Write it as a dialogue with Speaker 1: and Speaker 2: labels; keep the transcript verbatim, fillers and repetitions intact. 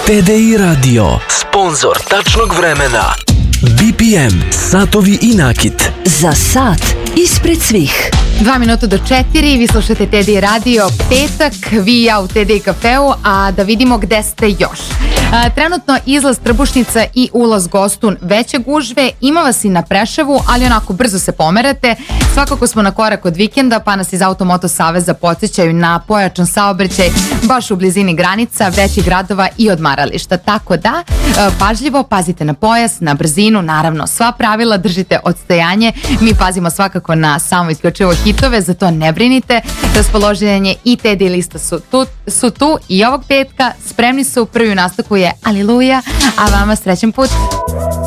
Speaker 1: T D I Radio, sponzor tačnog vremena. B P M, satovi i nakit.
Speaker 2: Za sat ispred svih.
Speaker 3: Dva minuta do četiri, vi slušate T D I Radio, petak, vi i ja u T D I kafeu, a da vidimo gde ste još. A, trenutno izlaz Trbušnica i ulaz Gostun veće gužve, ima vas i na Preševu, ali onako brzo se pomerate. Svakako smo na korak od vikenda, pa nas iz Automoto Saveza podsjećaju na pojačan saobraćaj baš u blizini granica, većih gradova i odmarališta. Tako da, pažljivo pazite na pojas, na brzinu, naravno sva pravila, držite odstojanje. Mi pazimo svakako na samo isključivo hitove, zato ne brinite. Raspoloženje i T D I lista su tu, su tu i ovog petka spremni su. Prvi u nastavku je Aliluja, a vama srećan put.